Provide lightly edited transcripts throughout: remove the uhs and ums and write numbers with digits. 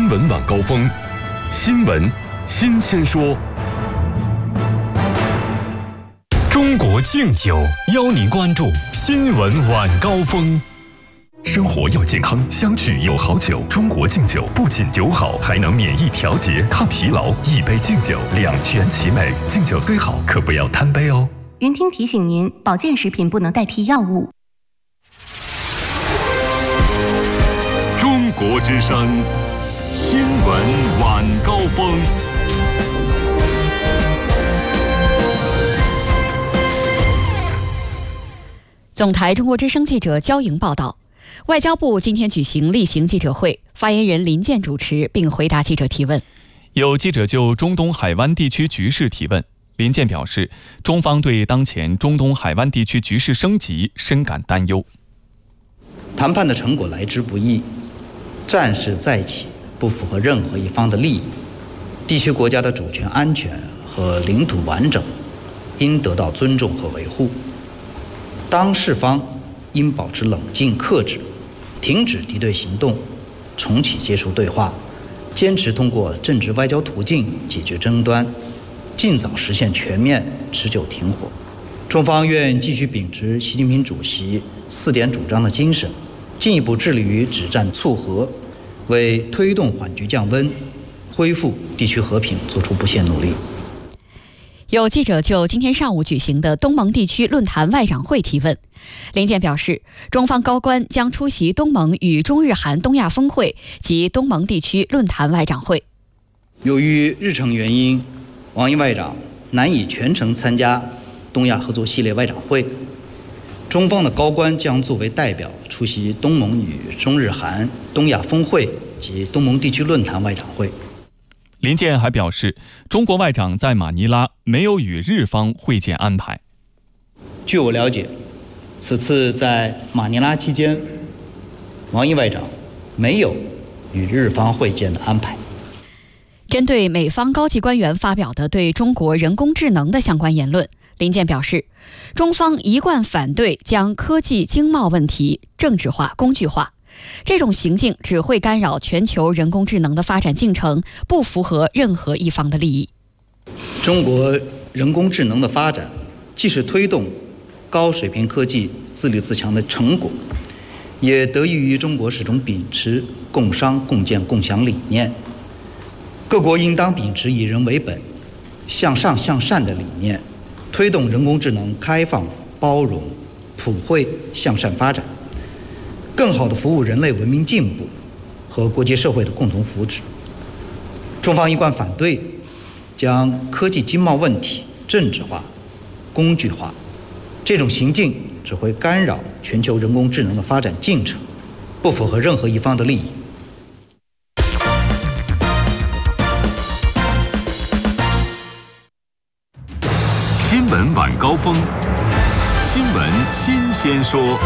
新闻晚高峰，新闻新鲜说。中国敬酒邀您关注新闻晚高峰。生活要健康，相聚有好酒。中国敬酒不仅酒好，还能免疫调节、抗疲劳。一杯敬酒，两全其美。敬酒虽好，可不要贪杯哦。 云听提醒您，保健食品不能代替药物。 中国之声，新闻晚高峰。 总台中国之声记者焦莹报道，外交部今天举行例行记者会，发言人林健主持并回答记者提问。 有记者就中东海湾地区局势提问，林健表示，中方对当前中东海湾地区局势升级深感担忧。 谈判的成果来之不易，战事再起不符合任何一方的利益，地区国家的主权安全和领土完整应得到尊重和维护。当事方应保持冷静克制，停止敌对行动，重启接触对话，坚持通过政治外交途径解决争端，尽早实现全面持久停火。中方愿继续秉持习近平主席4点主张的精神，进一步致力于止战促和，为推动缓局降温、恢复地区和平做出不懈努力。 有记者就今天上午举行的东盟地区论坛外长会提问，林健表示，中方高官将出席东盟与中日韩东亚峰会及东盟地区论坛外长会。 由于日程原因，王毅外长难以全程参加东亚合作系列外长会，中方的高官将作为代表出席东盟与中日韩东亚峰会及东盟地区论坛外长会。 林健还表示，中国外长在马尼拉没有与日方会见安排。 据我了解，此次在马尼拉期间，王毅外长没有与日方会见的安排。 针对美方高级官员发表的对中国人工智能的相关言论，林健表示，中方一贯反对将科技经贸问题政治化、工具化，这种行径只会干扰全球人工智能的发展进程，不符合任何一方的利益。 中国人工智能的发展，既是推动高水平科技自立自强的成果，也得益于中国始终秉持共商共建共享理念。各国应当秉持以人为本、向上向善的理念，推动人工智能开放、包容、普惠向善发展，更好地服务人类文明进步和国际社会的共同福祉。中方一贯反对将科技经贸问题政治化、工具化，这种行径只会干扰全球人工智能的发展进程，不符合任何一方的利益。 新闻晚高峰，新闻新鲜说。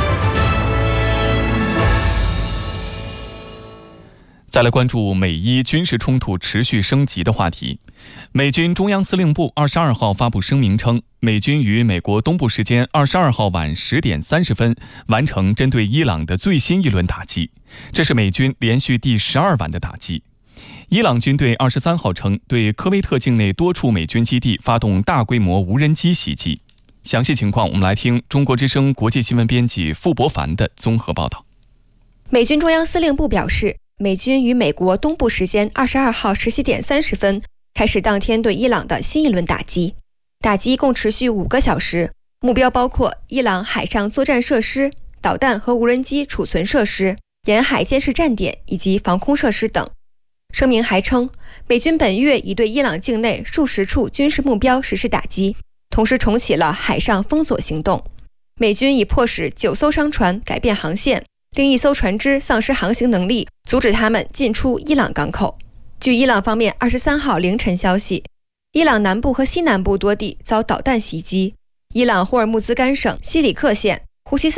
再来关注美伊军事冲突持续升级的话题。美军中央司令部22号发布声明称，美军于美国东部时间22号晚10点30分完成针对伊朗的最新一轮打击，这是美军连续第12晚的打击。伊朗军队23号称，对科威特境内多处美军基地发动大规模无人机袭击。详细情况，我们来听中国之声国际新闻编辑傅博凡的综合报道。 美军中央司令部表示，美军于美国东部时间22号17点30分开始当天对伊朗的新一轮打击，打击共持续5个小时，目标包括伊朗海上作战设施、导弹和无人机储存设施、沿海监视站点以及防空设施等。声明还称，美军本月已对伊朗境内数十处军事目标实施打击，同时重启了海上封锁行动。美军已迫使9艘商船改变航线，另1艘船只丧失航行能力，阻止他们进出伊朗港口。据伊朗方面23号凌晨消息，伊朗南部和西南部多地遭导弹袭击。伊朗霍尔木兹干省西里克县、呼西